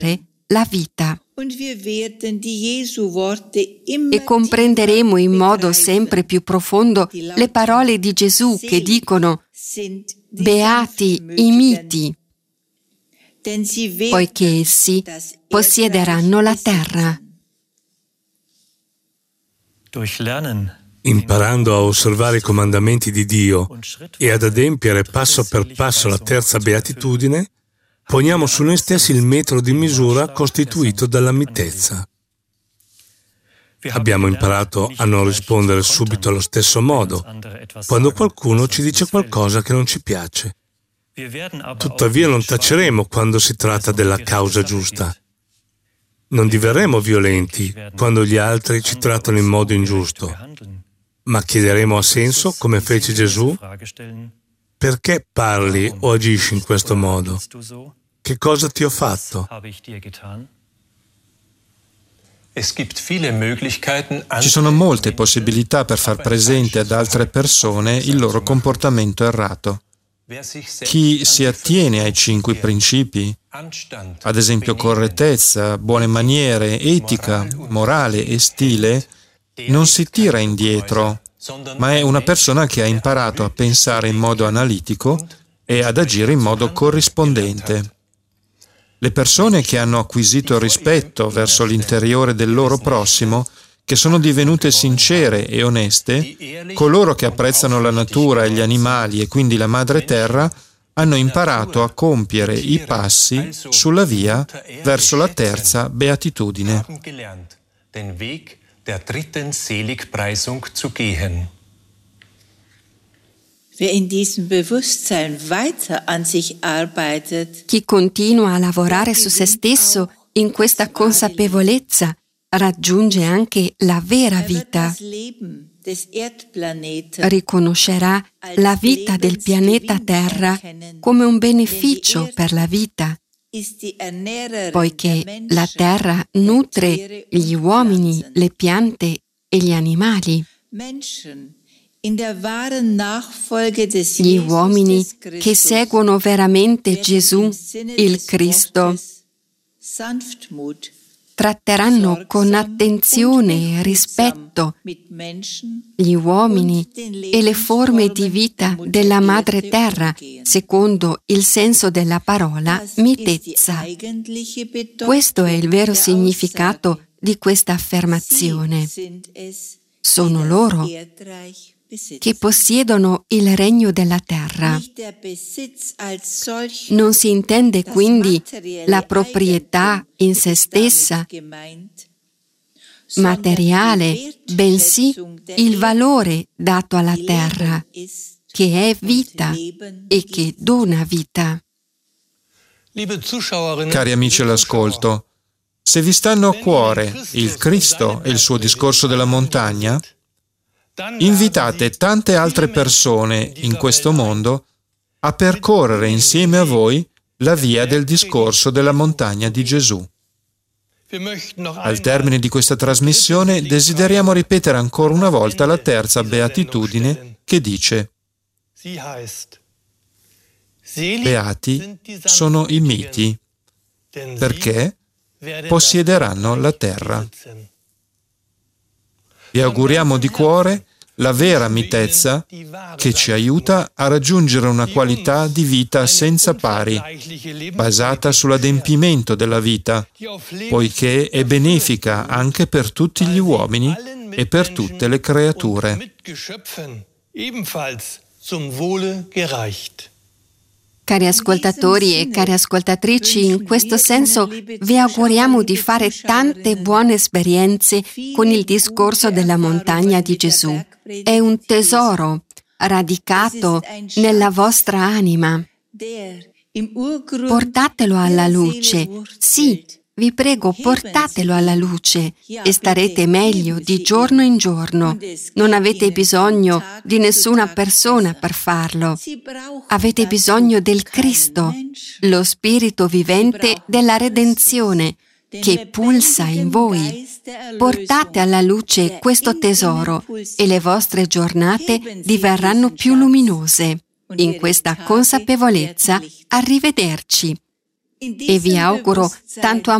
sempre la vita. E comprenderemo in modo sempre più profondo le parole di Gesù che dicono: beati i miti, poiché essi possiederanno la terra. Imparando a osservare i comandamenti di Dio e ad adempiere passo per passo la terza beatitudine, poniamo su noi stessi il metro di misura costituito dalla mitezza. Abbiamo imparato a non rispondere subito allo stesso modo, quando qualcuno ci dice qualcosa che non ci piace. Tuttavia non taceremo quando si tratta della causa giusta. Non diverremo violenti quando gli altri ci trattano in modo ingiusto, ma chiederemo a senso, come fece Gesù: perché parli o agisci in questo modo? Che cosa ti ho fatto? Ci sono molte possibilità per far presente ad altre persone il loro comportamento errato. Chi si attiene ai 5 principi, ad esempio correttezza, buone maniere, etica, morale e stile, non si tira indietro, ma è una persona che ha imparato a pensare in modo analitico e ad agire in modo corrispondente. Le persone che hanno acquisito rispetto verso l'interiore del loro prossimo, che sono divenute sincere e oneste, coloro che apprezzano la natura e gli animali e quindi la madre terra, hanno imparato a compiere i passi sulla via verso la terza beatitudine. Chi continua a lavorare su se stesso in questa consapevolezza raggiunge anche la vera vita. Riconoscerà la vita del pianeta Terra come un beneficio per la vita, poiché la Terra nutre gli uomini, le piante e gli animali. Gli uomini che seguono veramente Gesù, il Cristo, tratteranno con attenzione e rispetto gli uomini e le forme di vita della Madre Terra, secondo il senso della parola mitezza. Questo è il vero significato di questa affermazione. Sono loro che possiedono il regno della terra. Non si intende quindi la proprietà in se stessa, materiale, bensì il valore dato alla terra, che è vita e che dona vita. Cari amici all'ascolto, se vi stanno a cuore il Cristo e il suo discorso della montagna, invitate tante altre persone in questo mondo a percorrere insieme a voi la via del discorso della montagna di Gesù. Al termine di questa trasmissione desideriamo ripetere ancora una volta la terza beatitudine che dice: beati sono i miti, perché possiederanno la terra. Vi auguriamo di cuore la vera mitezza che ci aiuta a raggiungere una qualità di vita senza pari, basata sull'adempimento della vita, poiché è benefica anche per tutti gli uomini e per tutte le creature. Cari ascoltatori e cari ascoltatrici, in questo senso vi auguriamo di fare tante buone esperienze con il discorso della montagna di Gesù. È un tesoro radicato nella vostra anima. Portatelo alla luce. Sì, vi prego, portatelo alla luce e starete meglio di giorno in giorno. Non avete bisogno di nessuna persona per farlo. Avete bisogno del Cristo, lo Spirito vivente della redenzione, che pulsa in voi. Portate alla luce questo tesoro e le vostre giornate diverranno più luminose. In questa consapevolezza, arrivederci. e vi auguro tanto